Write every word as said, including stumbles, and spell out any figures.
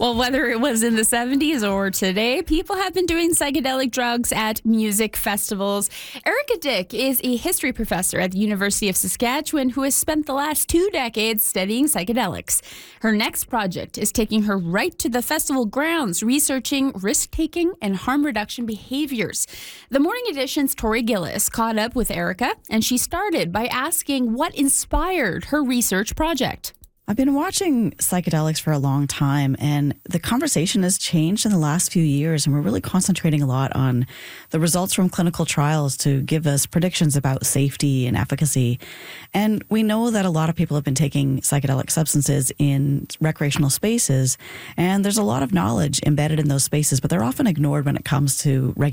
Well, whether it was in the seventies or today, people have been doing psychedelic drugs at music festivals. Erica Dick is a history professor at the University of Saskatchewan who has spent the last two decades studying psychedelics. Her next project is taking her right to the festival grounds, researching risk-taking and harm reduction behaviors. The Morning Edition's Tori Gillis caught up with Erica, and she started by asking what inspired her research project. I've been watching psychedelics for a long time, and the conversation has changed in the last few years, and we're really concentrating a lot on the results from clinical trials to give us predictions about safety and efficacy. And we know that a lot of people have been taking psychedelic substances in recreational spaces, and there's a lot of knowledge embedded in those spaces, but they're often ignored when it comes to regulation.